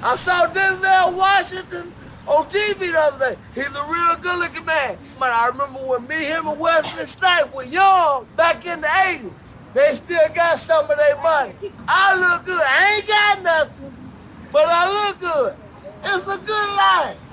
I saw Denzel Washington on TV the other day. He's a real good-looking man. Man, I remember when me, him, and Wesley Snipes were young back in the 80s. They still got some of their money. I look good. I ain't got nothing, but I look good. It's a good life.